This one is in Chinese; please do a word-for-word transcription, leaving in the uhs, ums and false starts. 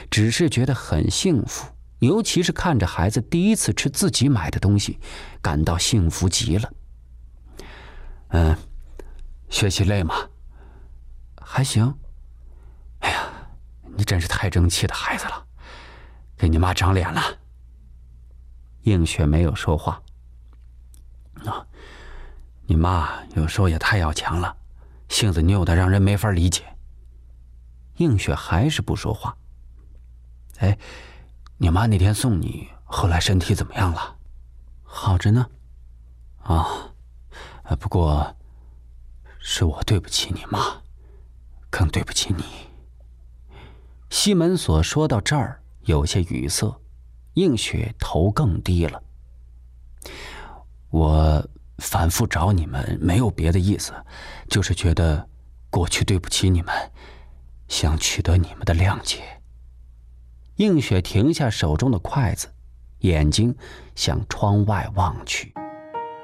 只是觉得很幸福，尤其是看着孩子第一次吃自己买的东西，感到幸福极了。嗯，学习累吗？还行。哎呀，你真是太争气的孩子了，给你妈长脸了。映雪没有说话。啊，你妈有时候也太要强了，性子拗得让人没法理解。映雪还是不说话。哎，你妈那天送你，后来身体怎么样了？好着呢。啊，不过是我对不起你妈，更对不起你。西门所说到这儿有些语塞，映雪头更低了。我反复找你们没有别的意思，就是觉得过去对不起你们，想取得你们的谅解。映雪停下手中的筷子，眼睛向窗外望去。